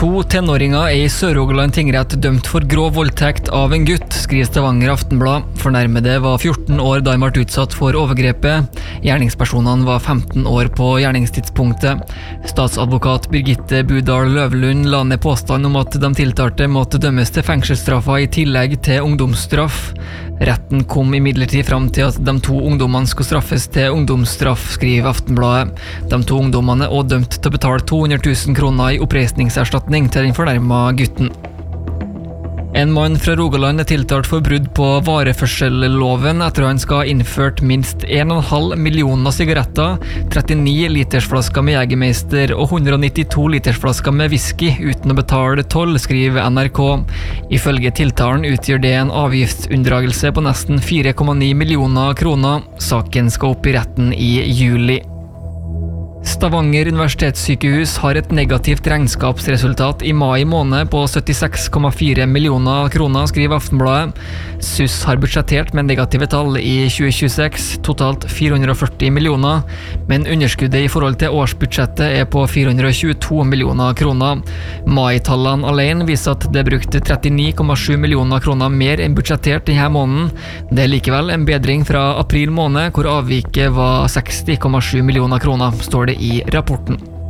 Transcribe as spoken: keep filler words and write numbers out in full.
To tenåringer er i Sør-Rogaland tingrett dømt for grov voldtekt av en gutt, skriver Stavanger Aftenblad. Fornærmede var fjorten år da de ble utsatt for overgrepet. Gjerningspersonene var femten år på gjerningstidspunktet. Statsadvokat Birgitte Budal Løvlund la ned påstand om at de tiltalte måtte dømmes til fengselsstraffa i tillegg til ungdomsstraff. Retten kom imidlertid fram til at de to ungdommene skulle straffes til ungdomsstraff, skriver Aftenbladet. De to ungdommene er også dømt til å betale to hundre tusen kroner i oppreisningserstatning til den fornærmede gutten. En mann fra Rogaland er tiltalt for brudd på vareførselloven etter at han skal ha innført minst en komma fem millioner sigaretter, trettini litersflasker med Jegermeister og hundre og nittito litersflasker med whisky uten å betale toll, skriver N R K. Ifølge tiltalen utgjør det en avgiftsunndragelse på nesten fire komma ni millioner kroner. Saken skal opp i retten i juli. Stavanger universitetssykehus har et negativt regnskapsresultat i mai måned på syttiseks komma fire millioner kroner, skriver Aftenbladet. S U S har budsjettert med negative tall i tjue tjueseks, totalt fire hundre og førti millioner, men underskuddet i forhold til årsbudsjettet er på fire hundre og tjueto millioner kroner. Mai-tallene alene viser at det er brukt trettini komma sju millioner kroner mer enn budsjettert denne måneden. Det er likevel en bedring fra april måned, hvor avviket var seksti komma sju millioner kroner, står det i rapporten.